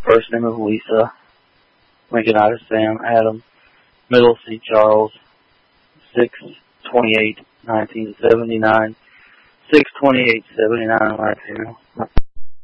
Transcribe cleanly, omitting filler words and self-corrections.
First name is Lisa. Lincoln I Sam, Adam. Middle C. Charles. 6/28/1979. 6/28/79 right here.